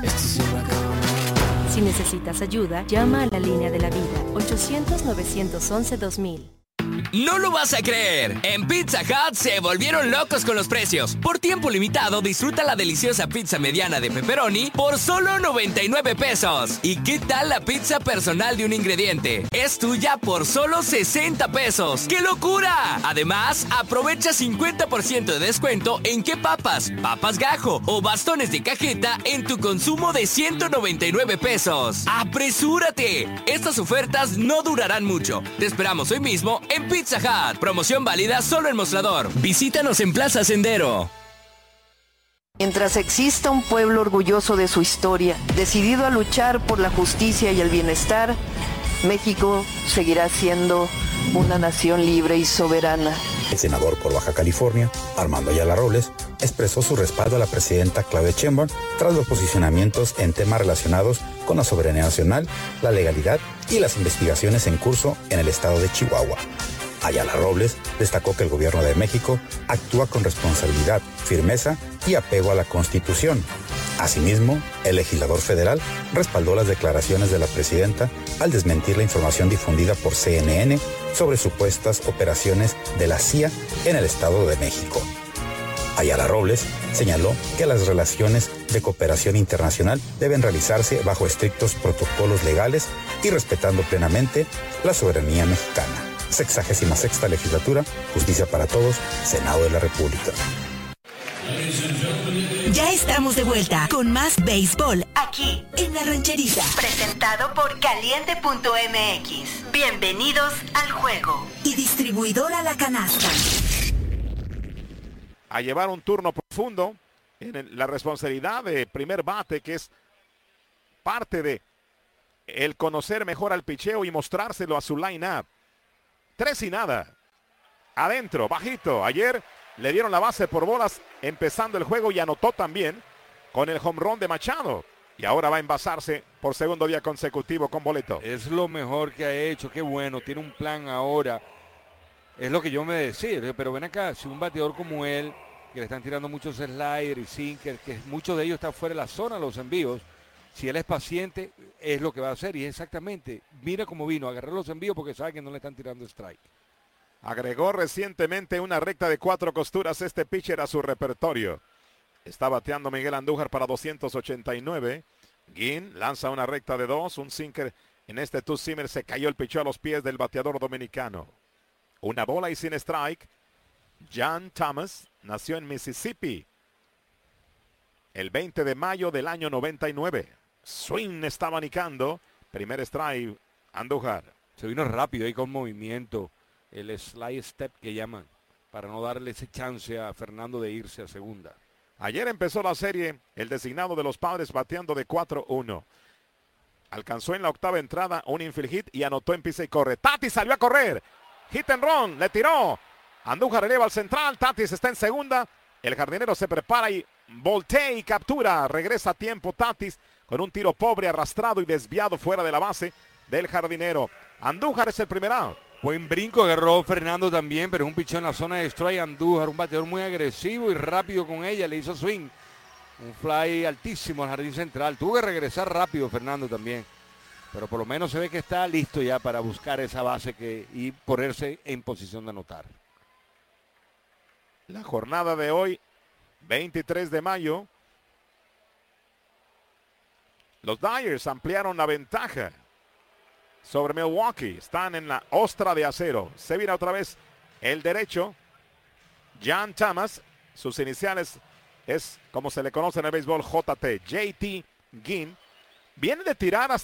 Si necesitas ayuda, llama a la línea de la vida, 800-911-2000. No lo vas a creer. En Pizza Hut se volvieron locos con los precios. Por tiempo limitado, disfruta la deliciosa pizza mediana de pepperoni por solo 99 pesos. ¿Y qué tal la pizza personal de un ingrediente? Es tuya por solo 60 pesos. ¡Qué locura! Además, aprovecha 50% de descuento en qué papas, papas gajo o bastones de cajeta en tu consumo de 199 pesos. ¡Apresúrate! Estas ofertas no durarán mucho. Te esperamos hoy mismo en Pizza Hut. Promoción válida solo en Mostrador. Visítanos en Plaza Sendero. Mientras exista un pueblo orgulloso de su historia, decidido a luchar por la justicia y el bienestar, México seguirá siendo una nación libre y soberana. El senador por Baja California, Armando Ayala Robles, expresó su respaldo a la presidenta Claudia Sheinbaum tras los posicionamientos en temas relacionados con la soberanía nacional, la legalidad y las investigaciones en curso en el estado de Chihuahua. Ayala Robles destacó que el gobierno de México actúa con responsabilidad, firmeza y apego a la Constitución. Asimismo, el legislador federal respaldó las declaraciones de la presidenta al desmentir la información difundida por CNN sobre supuestas operaciones de la CIA en el Estado de México. Ayala Robles señaló que las relaciones de cooperación internacional deben realizarse bajo estrictos protocolos legales y respetando plenamente la soberanía mexicana. 66ª Legislatura, Justicia para Todos, Senado de la República. Ya estamos de vuelta con más béisbol aquí en La Rancherita. Presentado por Caliente.mx. Bienvenidos al juego. Y distribuidora La Canasta. A llevar un turno profundo en la responsabilidad de primer bate, que es parte de el conocer mejor al picheo y mostrárselo a su line-up. 3-0. Adentro, bajito. Ayer le dieron la base por bolas empezando el juego y anotó también con el home run de Machado. Y ahora va a envasarse por segundo día consecutivo con boleto. Es lo mejor que ha hecho, qué bueno, tiene un plan ahora. Es lo que yo me decía, pero ven acá, si un bateador como él, que le están tirando muchos sliders y sinkers, que muchos de ellos están fuera de la zona de los envíos, si él es paciente, es lo que va a hacer. Y es exactamente, mira cómo vino, agarrar los envíos porque sabe que no le están tirando strike. Agregó recientemente una recta de 4 costuras este pitcher a su repertorio. Está bateando Miguel Andújar para 289. Guin lanza una recta de 2, un sinker en este two-seamer, se cayó el picheo a los pies del bateador dominicano. Una bola y sin strike. John Thomas nació en Mississippi el 20 de mayo del año 99. Swing está abanicando. Primer strike, Andújar. Se vino rápido ahí con movimiento. El slide step que llaman, para no darle ese chance a Fernando de irse a segunda. Ayer empezó la serie el designado de los Padres bateando de 4-1. Alcanzó en la octava entrada un infield hit y anotó en pisa y corre. Tatis salió a correr. Hit and run, le tiró. Andújar eleva al central, Tatis está en segunda. El jardinero se prepara y voltea y captura. Regresa a tiempo Tatis con un tiro pobre, arrastrado y desviado fuera de la base del jardinero. Andújar es el primer out. Buen brinco agarró Fernando también, pero es un pichón en la zona de strike. Andújar, un bateador muy agresivo y rápido con ella, le hizo swing. Un fly altísimo al jardín central. Tuvo que regresar rápido Fernando también. Pero por lo menos se ve que está listo ya para buscar esa base y ponerse en posición de anotar. La jornada de hoy, 23 de mayo. Los Dyers ampliaron la ventaja sobre Milwaukee. Están en la ostra de acero. Se vira otra vez el derecho. John Thomas. Sus iniciales es como se le conoce en el béisbol, JT. JT Guin. Viene de tirar